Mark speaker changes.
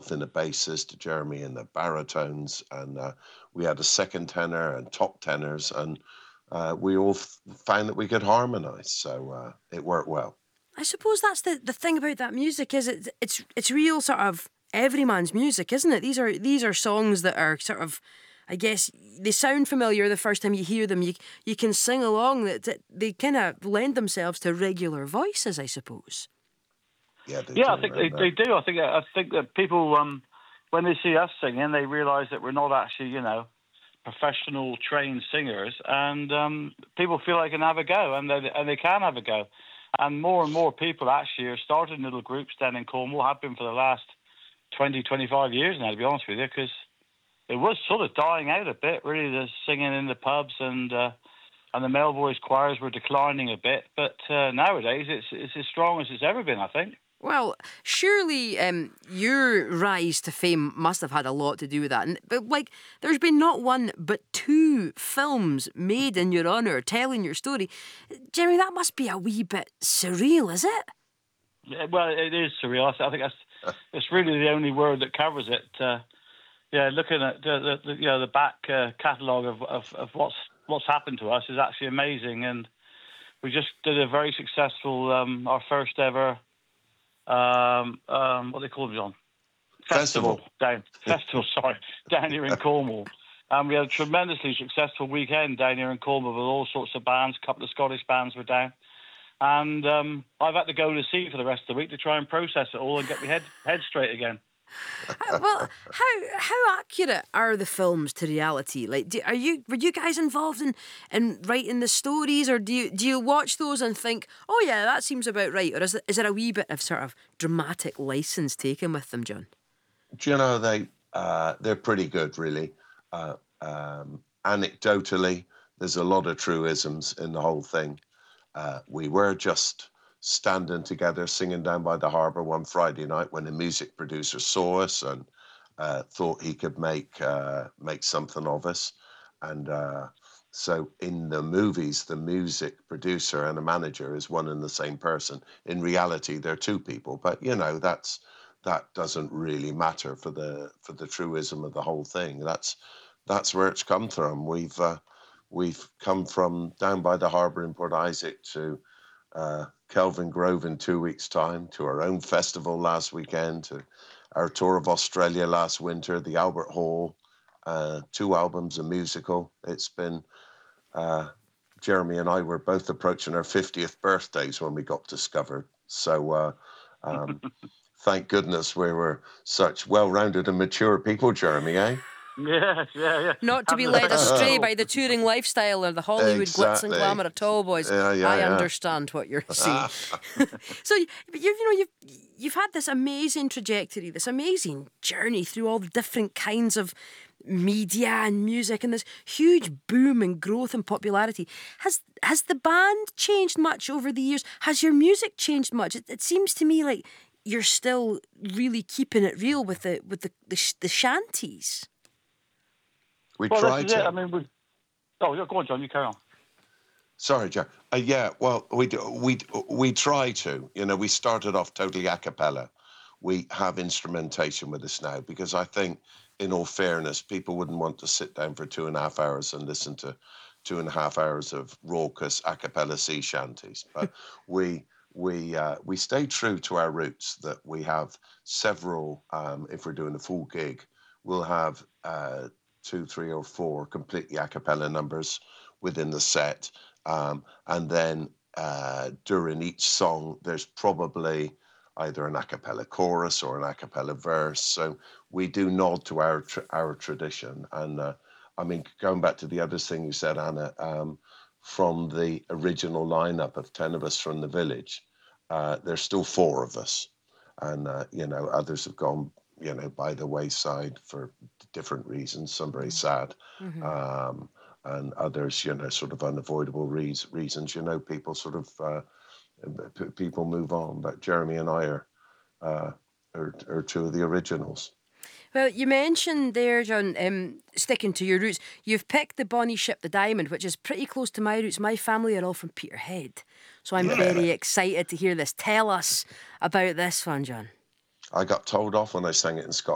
Speaker 1: myself in the basses, to Jeremy in the baritones, and we had a second tenor and top tenors, and we all found that we could harmonise, so it worked well.
Speaker 2: I suppose that's the thing about that music is it's real sort of everyman's music, isn't it? These are songs that are sort of, I guess they sound familiar the first time you hear them. You can sing along. That they kind of lend themselves to regular voices, I suppose.
Speaker 1: Yeah, they
Speaker 3: Yeah,
Speaker 1: do.
Speaker 3: I think they do. I think that people, when they see us singing, they realise that we're not actually, professional trained singers, and people feel they can have a go, and they can have a go. And more people actually are starting little groups down in Cornwall, have been for the last 20, 25 years now, to be honest with you, because it was sort of dying out a bit, really, the singing in the pubs, and the male voice choirs were declining a bit. But nowadays it's as strong as it's ever been, I think.
Speaker 2: Well, surely your rise to fame must have had a lot to do with that. But there's been not one but two films made in your honour, telling your story. Jeremy, that must be a wee bit surreal, is it?
Speaker 3: Yeah, well, it is surreal. I think it's really the only word that covers it. Looking at the back catalogue of what's happened to us is actually amazing, and we just did a very successful our first ever. What they call it, John? Festival. Down here in Cornwall. And we had a tremendously successful weekend down here in Cornwall with all sorts of bands. A couple of Scottish bands were down. And I've had to go to sea for the rest of the week to try and process it all and get my head straight again.
Speaker 2: Well, how accurate are the films to reality? Were you guys involved in writing the stories, or do you watch those and think, oh yeah, that seems about right, or is there a wee bit of sort of dramatic license taken with them, John?
Speaker 1: Do you know they're pretty good, really. Anecdotally, there's a lot of truisms in the whole thing. We were just standing together singing down by the harbour one Friday night when a music producer saw us and thought he could make something of us. And so in the movies, the music producer and a manager is one and the same person. In reality, they're two people. But that doesn't really matter for the truism of the whole thing. That's where it's come from. We've come from down by the harbour in Port Isaac to Kelvin Grove in 2 weeks' time, to our own festival last weekend, to our tour of Australia last winter, the Albert Hall, 2 albums, a musical. It's been, Jeremy and I were both approaching our 50th birthdays when we got discovered. So thank goodness we were such well-rounded and mature people, Jeremy, eh?
Speaker 3: Yeah.
Speaker 2: Not to be led astray by the touring lifestyle or the Hollywood glitz and glamour of tall boys. I understand what you're saying. So you've had this amazing trajectory, this amazing journey through all the different kinds of media and music, and this huge boom and growth and popularity. Has the band changed much over the years? Has your music changed much? It seems to me like you're still really keeping it real with the shanties.
Speaker 1: We try to.
Speaker 3: I mean, go on, John. You carry on.
Speaker 1: Sorry, John. Yeah, well, we try to. We started off totally a cappella. We have instrumentation with us now because I think, in all fairness, people wouldn't want to sit down for 2.5 hours and listen to 2.5 hours of raucous a cappella sea shanties. But we stay true to our roots. That we have several. If we're doing a full gig, we'll have 2, 3, or 4 completely a cappella numbers within the set. And then during each song, there's probably either an a cappella chorus or an a cappella verse. So we do nod to our tradition. And I mean, going back to the other thing you said, Anna, from the original lineup of 10 of us from the village, there's still 4 of us. And, others have gone by the wayside for different reasons, some very sad, and others, sort of unavoidable reasons. People sort of, people move on, but Jeremy and I are 2 of the originals.
Speaker 2: Well, you mentioned there, John, sticking to your roots. You've picked the Bonnie Ship, the Diamond, which is pretty close to my roots. My family are all from Peterhead, so I'm very excited to hear this. Tell us about this one, John.
Speaker 1: I got told off when I sang it in Scotland.